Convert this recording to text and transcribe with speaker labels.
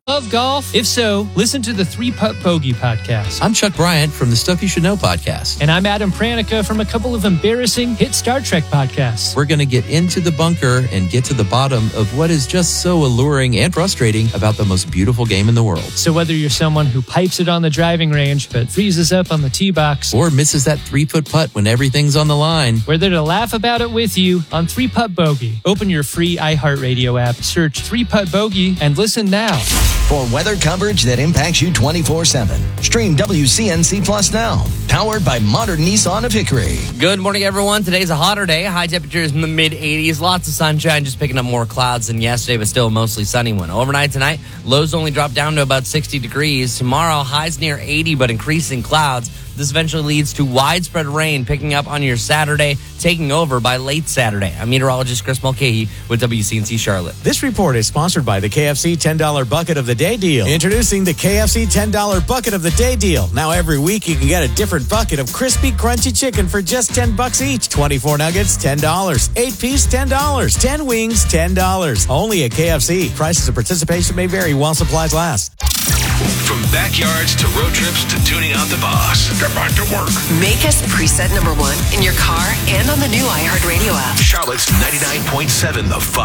Speaker 1: Love golf? If so, listen to the 3-Putt Bogey podcast.
Speaker 2: I'm Chuck Bryant from the Stuff You Should Know podcast.
Speaker 1: And I'm Adam Pranica from a couple of embarrassing hit Star Trek podcasts.
Speaker 2: We're going to get into the bunker and get to the bottom of what is just so alluring and frustrating about the most beautiful game in the world.
Speaker 1: So whether you're someone who pipes it on the driving range but freezes up on the tee box,
Speaker 2: or misses that 3-foot putt when everything's on the line,
Speaker 1: we're there to laugh about it with you on 3-Putt Bogey. Open your free iHeartRadio app, search 3-Putt Bogey, and listen now.
Speaker 3: For weather coverage that impacts you 24/7. Stream WCNC Plus now. Powered by Modern Nissan of Hickory.
Speaker 4: Good morning, everyone. Today's a hotter day. High temperatures in the mid-80s. Lots of sunshine, just picking up more clouds than yesterday, but still a mostly sunny one. Overnight tonight, lows only drop down to about 60 degrees. Tomorrow, highs near 80, but increasing clouds. This eventually leads to widespread rain picking up on your Saturday, taking over by late Saturday. I'm meteorologist Chris Mulcahy with WCNC Charlotte.
Speaker 5: This report is sponsored by the KFC $10 Bucket of the Day Deal. Introducing the KFC $10 Bucket of the Day Deal. Now every week you can get a different bucket of crispy, crunchy chicken for just $10 each. 24 nuggets, $10. 8-piece, $10. 10 wings, $10. Only at KFC. Prices of participation may vary while supplies last.
Speaker 6: From backyards to road trips to tuning out the boss. Get back to work.
Speaker 7: Make us preset number 1 in your car and on the new iHeartRadio app.
Speaker 6: Charlotte's 99.7 The Fox.